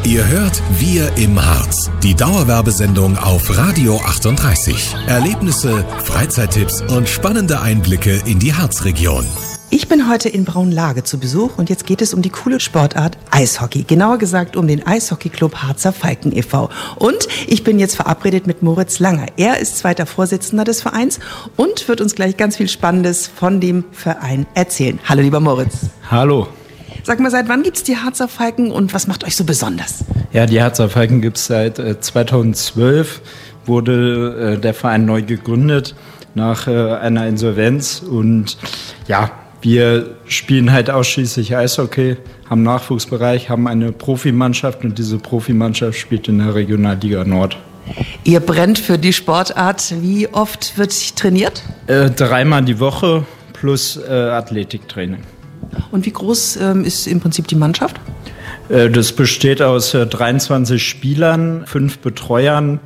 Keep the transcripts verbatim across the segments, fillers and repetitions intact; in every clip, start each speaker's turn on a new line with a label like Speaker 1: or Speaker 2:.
Speaker 1: Ihr hört Wir im Harz, die Dauerwerbesendung auf Radio achtunddreißig. Erlebnisse, Freizeittipps und spannende Einblicke in die Harzregion.
Speaker 2: Ich bin heute in Braunlage zu Besuch und jetzt geht es um die coole Sportart Eishockey. Genauer gesagt um den Eishockeyclub Harzer Falken e V Und ich bin jetzt verabredet mit Moritz Langer. Er ist zweiter Vorsitzender des Vereins und wird uns gleich ganz viel Spannendes von dem Verein erzählen. Hallo lieber Moritz.
Speaker 3: Hallo.
Speaker 2: Sag mal, seit wann gibt's die Harzer Falken und was macht euch so besonders?
Speaker 3: Ja, die Harzer Falken gibt's seit äh, zweitausendzwölf, wurde äh, der Verein neu gegründet nach äh, einer Insolvenz und ja, wir spielen halt ausschließlich Eishockey, haben Nachwuchsbereich, haben eine Profimannschaft und diese Profimannschaft spielt in der Regionalliga Nord.
Speaker 2: Ihr brennt für die Sportart. Wie oft wird trainiert?
Speaker 3: Äh, dreimal die Woche plus äh, Athletiktraining.
Speaker 2: Und wie groß ähm, ist im Prinzip die Mannschaft?
Speaker 3: Äh, das besteht aus äh, dreiundzwanzig Spielern, fünf Betreuern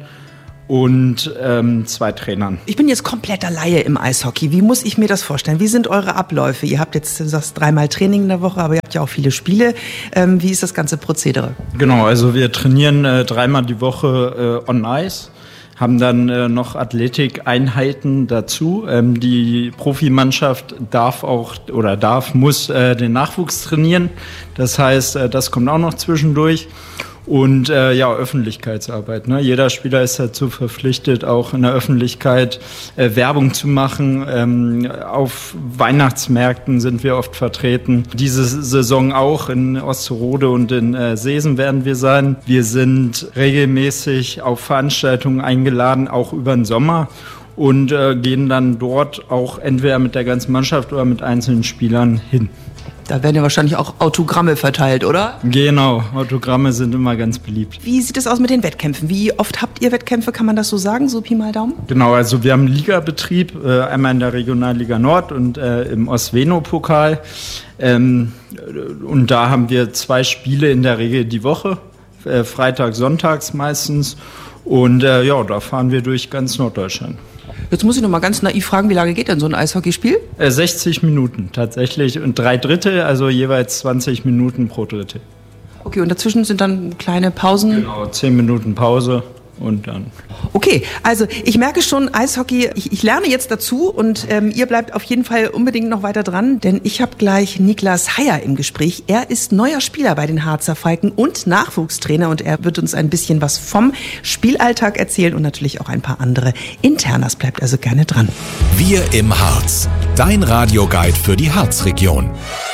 Speaker 3: und ähm, zwei Trainern.
Speaker 2: Ich bin jetzt kompletter Laie im Eishockey. Wie muss ich mir das vorstellen? Wie sind eure Abläufe? Ihr habt jetzt, du sagst, dreimal Training in der Woche, aber ihr habt ja auch viele Spiele. Ähm, wie ist das ganze Prozedere?
Speaker 3: Genau, also wir trainieren äh, dreimal die Woche äh, on Ice. Haben dann äh, noch Athletikeinheiten dazu. Ähm, die Profimannschaft darf auch oder darf, muss äh, den Nachwuchs trainieren. Das heißt, äh, das kommt auch noch zwischendurch. Und äh, ja, Öffentlichkeitsarbeit. Ne? Jeder Spieler ist dazu verpflichtet, auch in der Öffentlichkeit äh, Werbung zu machen. Ähm, auf Weihnachtsmärkten sind wir oft vertreten. Diese Saison auch in Osterode und in äh, Seesen werden wir sein. Wir sind regelmäßig auf Veranstaltungen eingeladen, auch über den Sommer. Und äh, gehen dann dort auch entweder mit der ganzen Mannschaft oder mit einzelnen Spielern hin.
Speaker 2: Da werden ja wahrscheinlich auch Autogramme verteilt, oder?
Speaker 3: Genau, Autogramme sind immer ganz beliebt.
Speaker 2: Wie sieht es aus mit den Wettkämpfen? Wie oft habt ihr Wettkämpfe, kann man das so sagen, so Pi mal Daumen?
Speaker 3: Genau, also wir haben einen Ligabetrieb, äh, einmal in der Regionalliga Nord und äh, im Osweno-Pokal. Ähm, und da haben wir zwei Spiele in der Regel die Woche, äh, Freitag, Sonntags meistens. Und äh, ja, da fahren wir durch ganz Norddeutschland.
Speaker 2: Jetzt muss ich noch mal ganz naiv fragen, wie lange geht denn so ein Eishockeyspiel?
Speaker 3: Äh, sechzig Minuten tatsächlich und drei Drittel, also jeweils zwanzig Minuten pro Drittel.
Speaker 2: Okay, und dazwischen sind dann kleine Pausen?
Speaker 3: Genau, zehn Minuten Pause und dann.
Speaker 2: Okay, also ich merke schon, Eishockey, ich, ich lerne jetzt dazu und ähm, ihr bleibt auf jeden Fall unbedingt noch weiter dran, denn ich habe gleich Niklas Heyer im Gespräch. Er ist neuer Spieler bei den Harzer Falken und Nachwuchstrainer und er wird uns ein bisschen was vom Spielalltag erzählen und natürlich auch ein paar andere Internas. Bleibt also gerne dran.
Speaker 1: Wir im Harz, dein Radioguide für die Harzregion.